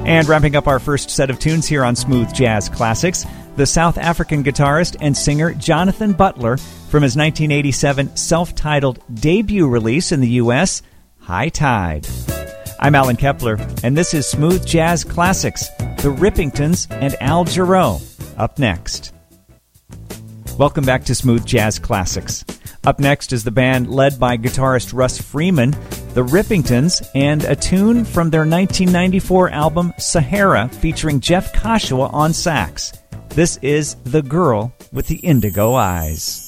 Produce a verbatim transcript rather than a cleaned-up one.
And wrapping up our first set of tunes here on Smooth Jazz Classics, the South African guitarist and singer Jonathan Butler from his nineteen eighty-seven self-titled debut release in the U S, High Tide. I'm Alan Kepler, and this is Smooth Jazz Classics, the Rippingtons and Al Jarreau. Up next. Welcome back to Smooth Jazz Classics. Up next is the band led by guitarist Russ Freeman, the Rippingtons, and a tune from their nineteen ninety-four album Sahara featuring Jeff Koshoa on sax. This is The Girl with the Indigo Eyes.